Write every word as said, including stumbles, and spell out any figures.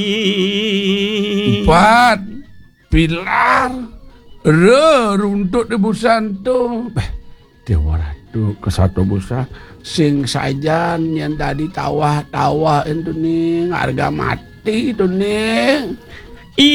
Empat pilar reruntuk di busan tu. Beh, Dewa Ratu ke satu busa sing sajan yang tadi tawah-tawah itu nih harga mati itu nih.